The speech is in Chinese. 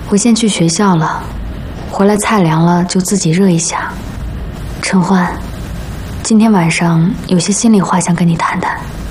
我先去学校了，回来菜凉了就自己热一下。陈欢，今天晚上有些心里话想跟你谈谈。